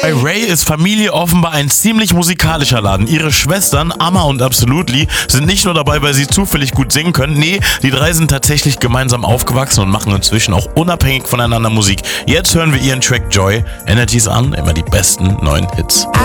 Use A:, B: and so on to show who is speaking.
A: Bei Ray ist Familie offenbar ein ziemlich musikalischer Laden. Ihre Schwestern, Amma und Absolutely, sind nicht nur dabei, weil sie zufällig gut singen können. Nee, die drei sind tatsächlich gemeinsam aufgewachsen und machen inzwischen auch unabhängig voneinander Musik. Jetzt hören wir ihren Track Joy. Energies an, immer die besten neuen Hits.